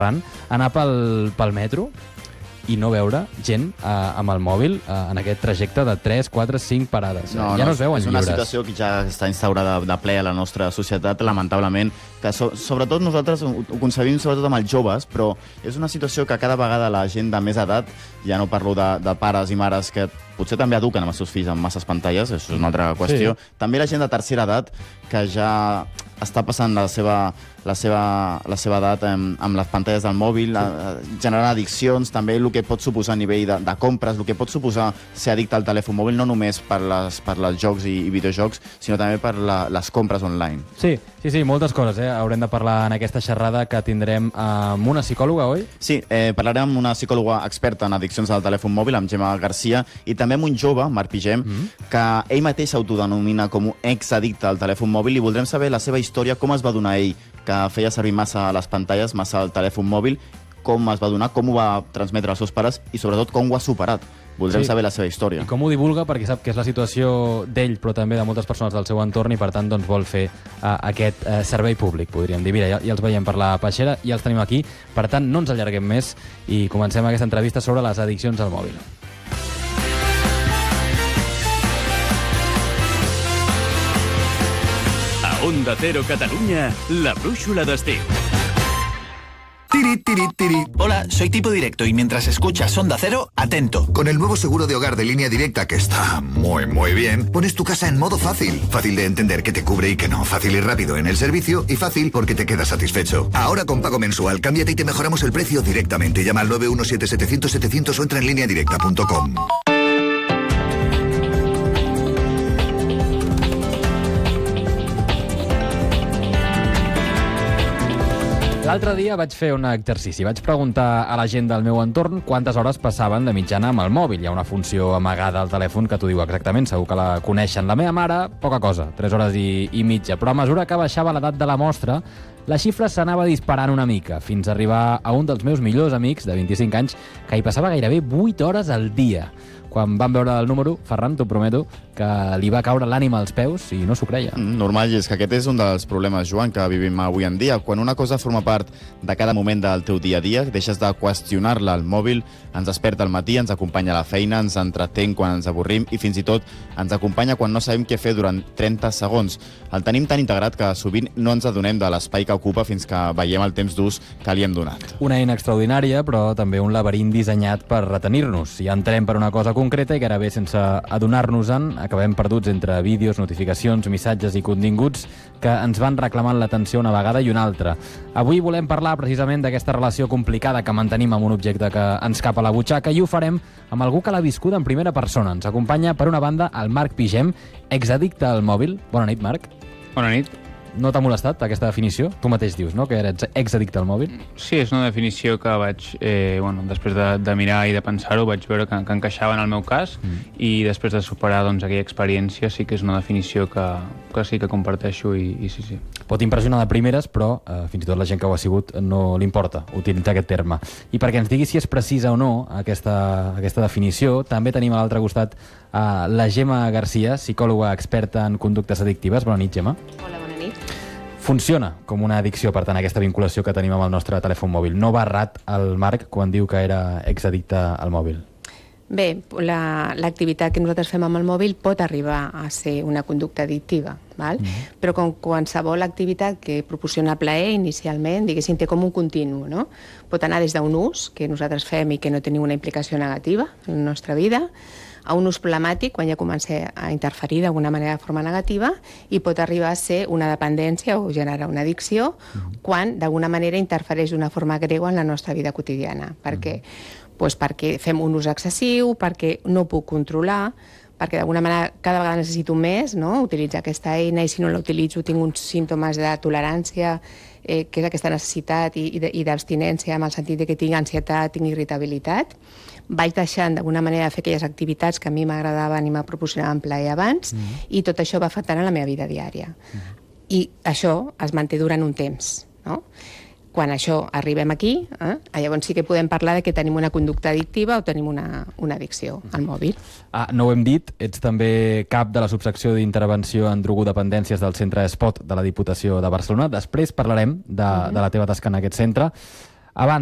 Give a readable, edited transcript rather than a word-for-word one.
anar pel metro i no veure gent amb el mòbil en aquest trajecte de 3, 4, 5 parades. Ja no es veuen és una lliures. situació que ja està instaurada de ple a la nostra societat, lamentablement, que sobretot nosaltres ho concebim sobretot amb els joves, però és una situació que cada vegada la gent de més edat, ja no parlo de pares i mares que potser també eduquen amb els seus fills amb masses pantalles, això és una altra qüestió, també la gent de tercera edat que ja està passant la seva edat amb les pantalles del mòbil, generant addiccions, també el que pot suposar a nivell de compres, el que pot suposar ser addicte al telèfon mòbil, no només per els jocs i videojocs, sinó també per les compres online. Sí, moltes coses. Haurem de parlar en aquesta xerrada que tindrem amb una psicòloga, oi? Sí, parlarem amb una psicòloga experta en addiccions al telèfon mòbil, amb Gemma Garcia, i també amb un jove, Marc Pigem, que ell mateix s'autodenomina com un exaddicte al telèfon mòbil, i voldrem saber la seva història, com es va donar ell que feia servir massa les pantalles, massa el telèfon mòbil, com es va donar, com ho va transmetre als seus pares i sobretot com ho ha superat. Voldrem saber la seva història. I com ho divulga, perquè sap que és la situació d'ell, però també de moltes persones del seu entorn, i per tant doncs, vol fer aquest servei públic, podríem dir. Mira, ja els veiem per la peixera, ja els tenim aquí, per tant no ens allarguem més i comencem aquesta entrevista sobre les addiccions al mòbil. Onda Cero Cataluña, la brújula d'estiu. Tiri, tiri, tiri. Hola, soy Tipo Directo y mientras escuchas Onda Cero, atento. Con el nuevo seguro de hogar de Línea Directa, que está muy bien, pones tu casa en modo fácil. Fácil de entender que te cubre y que no. Fácil y rápido en el servicio y fácil porque te quedas satisfecho. Ahora con pago mensual, cámbiate y te mejoramos el precio directamente. Llama al 917-700-700 o entra en lineadirecta.com. L'altre dia vaig fer un exercici. Vaig preguntar a la gent del meu entorn quantes hores passaven de mitjana amb el mòbil. Hi ha una funció amagada al telèfon que t'ho diu exactament, segur que la coneixen. La meva mare, poca cosa, 3 hores i mitja. Però a mesura que baixava l'edat de la mostra, la xifra s'anava disparant una mica, fins a arribar a un dels meus millors amics, de 25 anys, que hi passava gairebé 8 hores al dia. Quan vam veure el número, Ferran, t'ho prometo, que li va caure l'ànima als peus i no s'ho creia. Normal, i és que aquest és un dels problemes, Joan, que vivim avui en dia. Quan una cosa forma part de cada moment del teu dia a dia, deixes de qüestionar-la. El mòbil ens desperta al matí, ens acompanya a la feina, ens entretén quan ens avorrim i fins i tot ens acompanya quan no sabem què fer durant 30 segons. El tenim tan integrat que sovint no ens adonem de l'espai que ocupa fins que veiem el temps d'ús que li hem donat. Una eina extraordinària, però també un laberint dissenyat per retenir-nos. Si entrem per una cosa concreta i gairebé sense adonar-nos-en acabem perduts entre vídeos, notificacions, missatges i continguts que ens van reclamant l'atenció una vegada i una altra. Avui volem parlar precisament d'aquesta relació complicada que mantenim amb un objecte que ens cap a la butxaca, i ho farem amb algú que l'ha viscut en primera persona. Ens acompanya, per una banda, el Marc Pigem, exaddicte al mòbil. Bona nit, Marc. Bona nit. No t'ha molestat aquesta definició? Tu mateix dius, no?, que eres exaddicte al mòbil. Sí, és una definició que vaig, després de mirar i de pensar-ho, vaig veure que encaixava en el meu cas, i després de superar aquella experiència sí que és una definició que sí que comparteixo i sí. Pot impressionar de primeres, però fins i tot la gent que ho ha sigut no li importa utilitzar aquest terme. I perquè ens digui si és precisa o no aquesta definició, també tenim a l'altre costat la Gemma Garcia, psicòloga experta en conductes addictives. Bona nit, Gemma. Hola, bona nit. Funciona com una addicció, per tant, aquesta vinculació que tenim amb el nostre telèfon mòbil. No va errat el Marc quan diu que era exaddicte al mòbil. Bé, l'activitat que nosaltres fem amb el mòbil pot arribar a ser una conducta addictiva, val? Però com qualsevol activitat que proporciona plaer inicialment, diguéssim, té com un continu, no? Pot anar des d'un ús que nosaltres fem i que no té ninguna implicació negativa en la nostra vida, a un ús problemàtic, quan ja comença a interferir d'alguna manera de forma negativa, i pot arribar a ser una dependència o generar una addicció quan d'alguna manera interfereix d'una forma greu en la nostra vida quotidiana. Per què? Pues perquè fem un ús excessiu, perquè no puc controlar, perquè d'alguna manera cada vegada necessito més, no?, utilitzar aquesta eina, i si no la utilitzo tinc uns símptomes de tolerància, que és aquesta necessitat i d'abstinència, en el sentit que tinc ansietat, tinc irritabilitat. Vaig deixant d'alguna manera de fer aquelles activitats que a mi m'agradaven i me proporcionaven plaer abans, i tot això va afectant a la meva vida diària. I això es manté durant un temps, no? Quan això arribem aquí, llavors sí que podem parlar de que tenim una conducta addictiva o tenim una addicció al mòbil. No ho hem dit, ets també cap de la subsecció d'intervenció en drogodependències del Centre Espot de la Diputació de Barcelona. Després parlarem de la teva tasca en aquest centre.